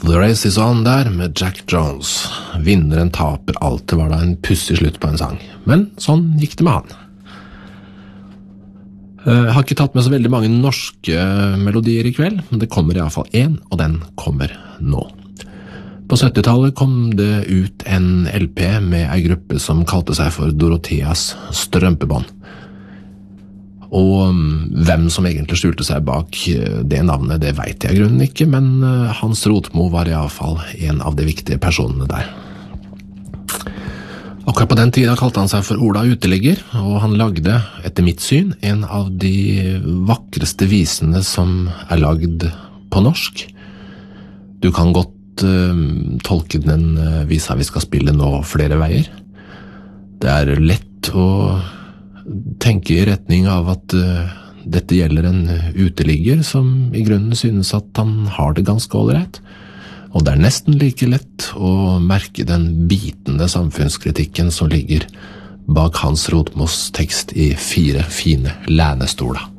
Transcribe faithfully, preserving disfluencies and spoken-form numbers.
The Race Is On der med Jack Jones. Vinneren taper alltid, var da en pussig slutt på en sang. Men sånn gikk det med han. Jeg har ikke tatt med så veldig mange norske melodier i kveld, men det kommer i hvert fall en, og den kommer nå. På syttitallet kom det ut en L P med en gruppe som kalte seg for Dorotheas Strømpebånd. Og hvem som egentlig skjulte seg bak det navnet, det vet jeg i grunnen ikke, men Hans Rotmo var i alle fall en av de viktige personene der. Akkurat på den tiden kalte han seg for Ola Uteligger, og han lagde, etter mitt syn, en av de vakreste visene som er lagd på norsk. Du kan godt uh, tolke den uh, visa vi skal spille nå flere veier. Det er lett å tenke i retning av at uh, dette gjelder en uteligger som i grunnen synes at han har det ganske ålreit. Og det er nesten like lett å merke den bitende samfunnskritikken som ligger bak Hans Rotmos tekst i Fire fine lænestoler.